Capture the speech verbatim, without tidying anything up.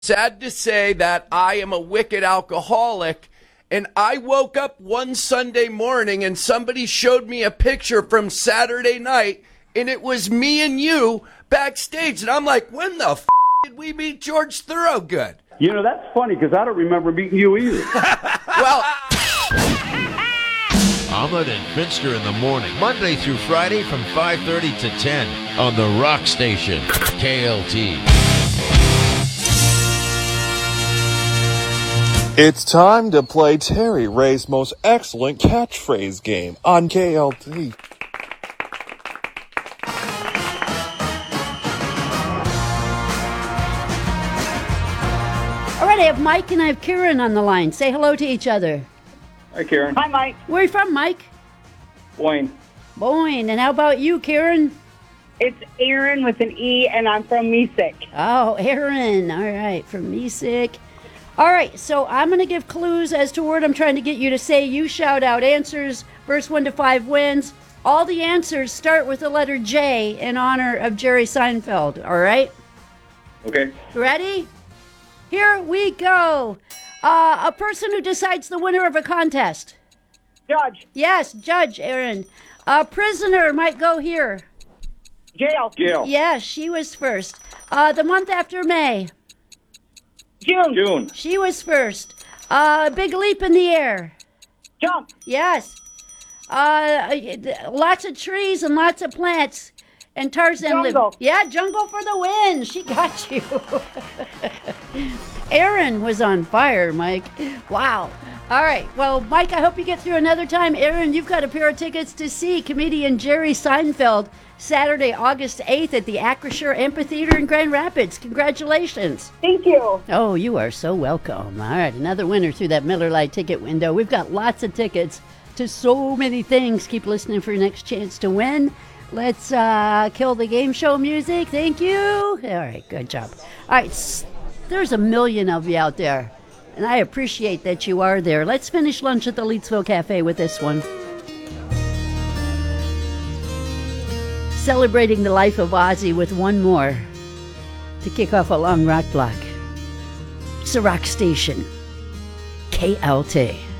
Sad to say that I am a wicked alcoholic, and I woke up one Sunday morning and somebody showed me a picture from Saturday night, and it was me and you backstage, and I'm like, when the f*** did we meet George Thorogood? You know, that's funny because I don't remember meeting you either. Well, Ahmed and Finster in the morning, Monday through Friday from five thirty to ten on the Rock Station, K L T. It's time to play Terry Ray's most excellent catchphrase game on K L T. All right, I have Mike and I have Karen on the line. Say hello to each other. Hi, Karen. Hi, Mike. Where are you from, Mike? Wayne. Boyne. And how about you, Karen? It's Aaron with an E, and I'm from Mesick. Oh, Aaron. All right, from Mesick. All right, so I'm going to give clues as to what I'm trying to get you to say. You shout out answers. First one to five wins. All the answers start with the letter J in honor of Jerry Seinfeld. All right? Okay. Ready? Here we go. Uh, a person who decides the winner of a contest. Judge. Yes, judge, Aaron. A prisoner might go here. Jail. Jail. Yes, she was first. Uh, the month after May. June. June. She was first. Uh, a big leap in the air. Jump. Yes. Uh, lots of trees and lots of plants. And Tarzan lived. Jungle. Yeah, jungle for the win. She got you. Aaron was on fire, Mike. Wow. All right. Well, Mike, I hope you get through another time. Aaron, you've got a pair of tickets to see comedian Jerry Seinfeld Saturday, August eighth at the Acrisure Amphitheater in Grand Rapids. Congratulations. Thank you. Oh, you are so welcome. All right, another winner through that Miller Lite ticket window. We've got lots of tickets to so many things. Keep listening for your next chance to win. Let's uh, kill the game show music. Thank you. All right, good job. All right, s- there's a million of you out there, and I appreciate that you are there. Let's finish lunch at the Leetsville Cafe with this one. Celebrating the life of Ozzy with one more to kick off a long rock block. It's a Rock Station, K L T.